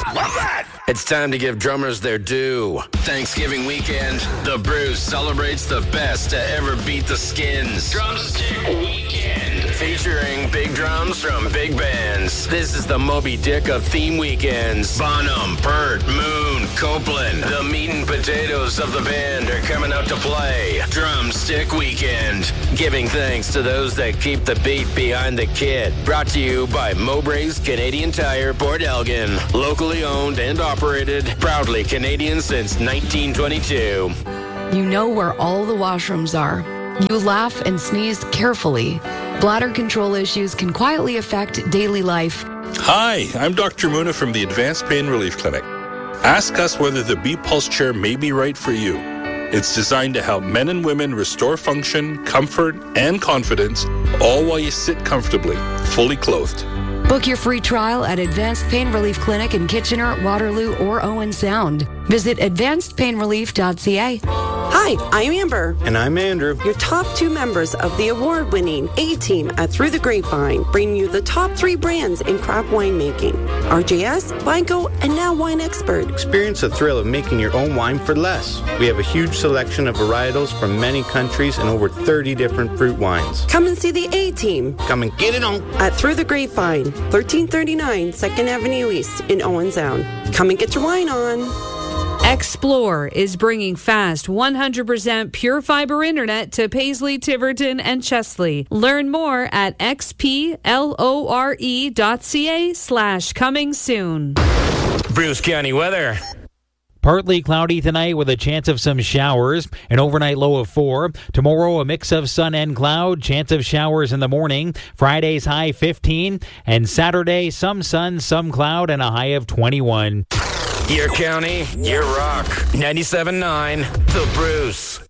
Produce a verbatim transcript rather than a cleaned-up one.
Love that! It's time to give drummers their due. Thanksgiving weekend, the Bruce celebrates the best to ever beat the Skins. Drumstick Weekend. Featuring big drums from big bands. This is the Moby Dick of theme weekends. Bonham, Pert, Moon, Copeland. The meat and potatoes of the band are coming out to play. Drumstick Weekend. Giving thanks to those that keep the beat behind the kit. Brought to you by Mowbray's Canadian Tire, Port Elgin. Locally owned and operated. Proudly Canadian since nineteen twenty-two. You know where all the washrooms are. You laugh and sneeze carefully. Bladder control issues can quietly affect daily life. Hi, I'm Doctor Muna from the Advanced Pain Relief Clinic. Ask us whether the B-Pulse chair may be right for you. It's designed to help men and women restore function, comfort, and confidence, all while you sit comfortably, fully clothed. Book your free trial at Advanced Pain Relief Clinic in Kitchener, Waterloo, or Owen Sound. Visit advanced pain relief dot c a. Hi, I'm Amber. And I'm Andrew. Your top two members of the award-winning A-Team at Through the Grapevine bring you the top three brands in craft winemaking. R J S, Vineco, and now Wine Expert. Experience the thrill of making your own wine for less. We have a huge selection of varietals from many countries and over thirty different fruit wines. Come and see the A-Team. Come and get it on. At Through the Grapevine, thirteen thirty-nine second Avenue East in Owen Sound. Come and get your wine on. Explore is bringing fast one hundred percent pure fiber internet to Paisley, Tiverton, and Chesley. Learn more at xplore dot ca slash coming soon. Bruce County weather. Partly cloudy tonight with a chance of some showers. An overnight low of four. Tomorrow, a mix of sun and cloud. Chance of showers in the morning. Friday's high fifteen. And Saturday, some sun, some cloud, and a high of twenty-one. Your county, your rock. ninety-seven point nine, The Bruce.